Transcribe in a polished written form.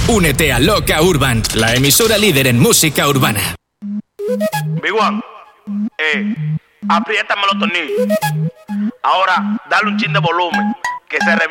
Únete a Loca Urban, la emisora líder en música urbana. Big One, apriétame los tornillos. Ahora, dale un chin de volumen, que se